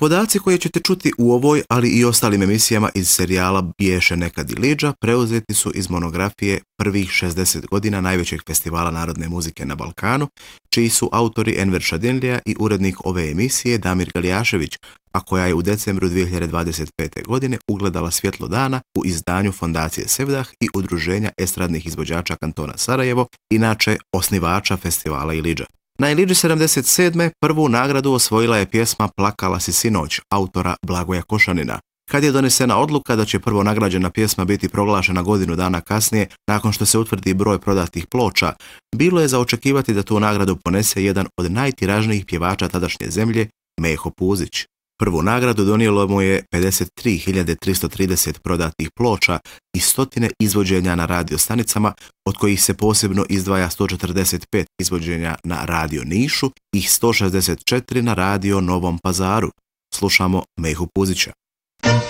Podaci koje ćete čuti u ovoj, ali i ostalim emisijama iz serijala Biješe nekad i Liđa preuzeti su iz monografije prvih 60 godina najvećeg festivala narodne muzike na Balkanu, čiji su autori Enver Šadinlija i urednik ove emisije Damir Galjašević, a koja je u decembru 2025. godine ugledala svjetlo dana u izdanju Fondacije Sevdah i Udruženja estradnih izvođača kantona Sarajevo, inače osnivača festivala Ilidža. Na Ilidži 77. prvu nagradu osvojila je pjesma Plakala si sinoć, autora Blagoja Košanina. Kad je donesena odluka da će prvo nagrađena pjesma biti proglašena godinu dana kasnije, nakon što se utvrdi broj prodatih ploča, bilo je za očekivati da tu nagradu ponese jedan od najtiražnijih pjevača tadašnje zemlje, Meho Puzić. Prvu nagradu donijelo mu je 53.330 prodatih ploča i stotine izvođenja na radiostanicama, od kojih se posebno izdvaja 145 izvođenja na radio Nišu i 164 na radio Novom Pazaru. Slušamo Mehu Puzića.